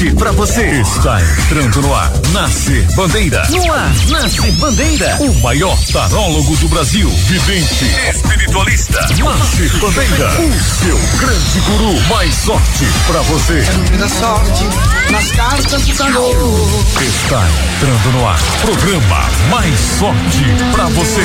sorte pra você. Está entrando no ar, Nascer Bandeira. No ar, Nascer Bandeira. O maior tarólogo do Brasil, vidente, espiritualista. Nascer Bandeira, o seu grande guru. Mais sorte pra você. É no meio da sorte, nas cartas do tarô. Está entrando no ar, programa Mais Sorte pra você.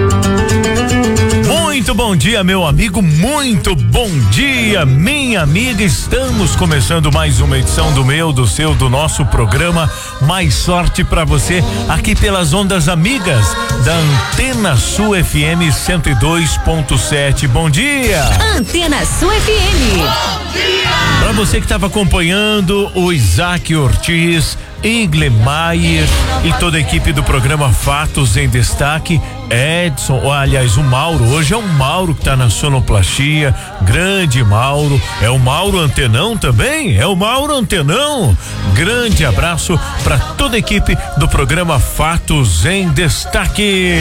Muito bom dia, meu amigo, muito bom dia, minha amiga. Estamos começando mais uma edição do meu, do seu, do nosso programa Mais Sorte pra você, aqui pelas ondas amigas da Antena Sul FM 102.7. Bom dia! Antena Sul FM. Bom dia! Pra você que estava acompanhando o Isaac Ortiz, Inglemaier e toda a equipe do programa Fatos em Destaque, Edson, aliás, o Mauro, hoje é o Mauro que tá na sonoplastia, grande Mauro, é o Mauro Antenão também, é o Mauro Antenão, grande abraço para toda a equipe do programa Fatos em Destaque.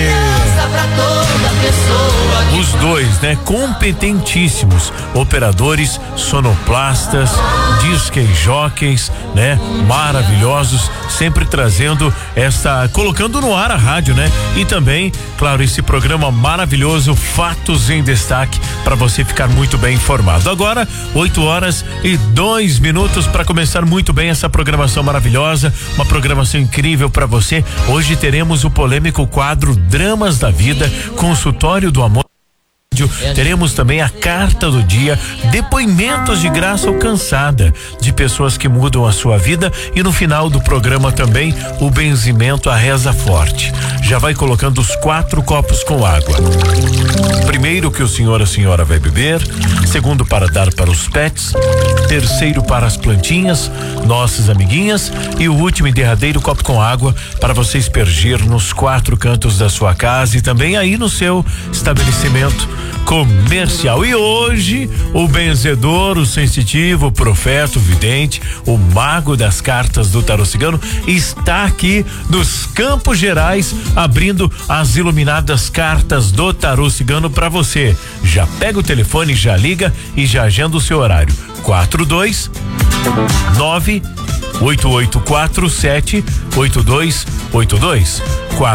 Os dois, né, competentíssimos, operadores, sonoplastas, disc jockeys, né, maravilhosos, sempre trazendo colocando no ar a rádio, né? E também, claro, esse programa maravilhoso Fatos em Destaque, para você ficar muito bem informado. Agora, 8h02 para começar muito bem essa programação maravilhosa, uma programação incrível para você. Hoje teremos o polêmico quadro Dramas da Vida, Consultório do Amor. Teremos também a carta do dia, depoimentos de graça alcançada de pessoas que mudam a sua vida, e no final do programa também o benzimento à reza forte. Já vai colocando os 4 copos com água. Primeiro que o senhor, a senhora vai beber, segundo para dar para os pets, terceiro para as plantinhas, nossas amiguinhas, e o último e derradeiro copo com água para você aspergir nos 4 cantos da sua casa e também aí no seu estabelecimento comercial. E hoje o benzedor, o sensitivo, o profeta, o vidente, o mago das cartas do tarô cigano está aqui nos Campos Gerais abrindo as iluminadas cartas do tarô cigano para você. Já pega o telefone, já liga e já agenda o seu horário. 42988478282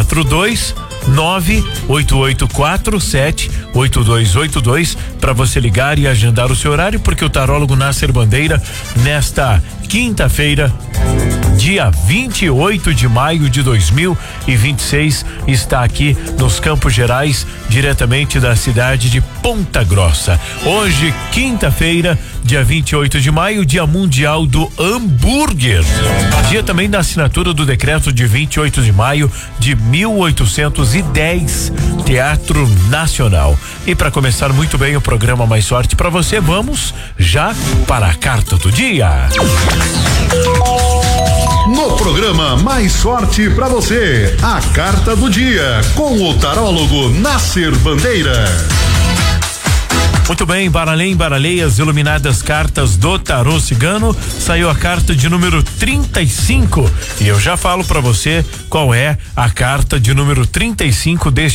42988478282 para você ligar e agendar o seu horário, porque o tarólogo Nascer Bandeira, nesta quinta-feira, dia 28 de maio de 2026, está aqui nos Campos Gerais, diretamente da cidade de Ponta Grossa. Hoje, quinta-feira, dia 28 de maio, dia mundial do hambúrguer. Dia também da assinatura do decreto de 28 de maio de 1810, Teatro Nacional. E para começar muito bem o programa Mais Sorte para você, vamos já para a carta do dia. No programa Mais Sorte pra você, a carta do dia com o tarólogo Nascer Bandeira. Muito bem, baralhei as iluminadas cartas do tarô cigano. Saiu a carta de número 35 e eu já falo para você qual é a carta de número 35 deste